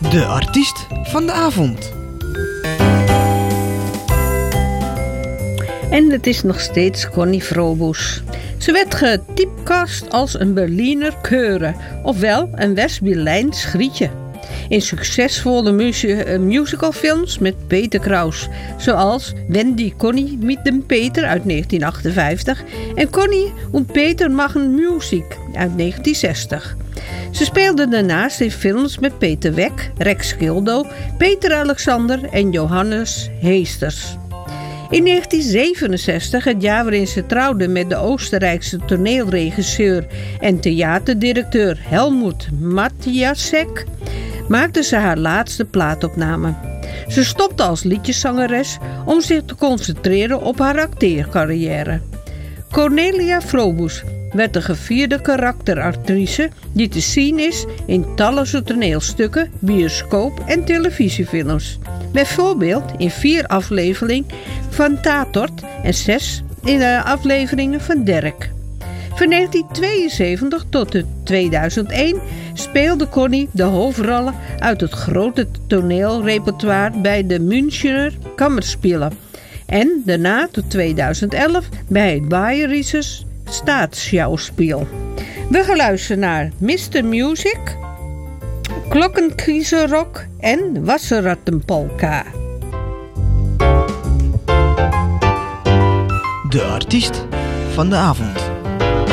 De artiest van de avond. En het is nog steeds Connie Froboes. Ze werd getypecast als een Berliner Keure, ofwel een West-Berlijns Grietje. In succesvolle musicalfilms met Peter Kraus, zoals Wendy Connie mit dem Peter uit 1958 en Connie und Peter machen Musik uit 1960. Ze speelde daarnaast in films met Peter Weck, Rex Gildo, Peter Alexander en Johannes Heesters. In 1967, het jaar waarin ze trouwde met de Oostenrijkse toneelregisseur en theaterdirecteur Helmut Matthiasek, maakte ze haar laatste plaatopname. Ze stopte als liedjeszangeres om zich te concentreren op haar acteercarrière. Cornelia Froboes werd een gevierde karakteractrice die te zien is in talloze toneelstukken, bioscoop- en televisiefilms. Bijvoorbeeld in 4 afleveringen van Tatort en 6 in de afleveringen van Derek. Van 1972 tot 2001 speelde Connie de hoofdrollen uit het grote toneelrepertoire bij de Münchener Kammerspielen. En daarna tot 2011 bij het Bayerisches Staatsschauspiel. We gaan luisteren naar Mr. Music, Glockenkieserrock en Wasserrattenpolka. De artiest van de avond.